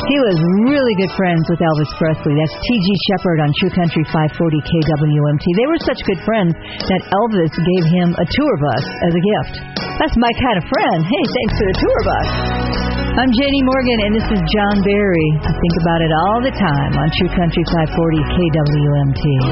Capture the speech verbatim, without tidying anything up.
He was really good friends with Elvis Presley. That's T G Shepherd on True Country five forty K W M T. They were such good friends that Elvis gave him a tour bus as a gift. That's my kind of friend. Hey, thanks for the tour bus. I'm Janie Morgan, and this is John Barry. I think about it all the time on True Country five forty K W M T.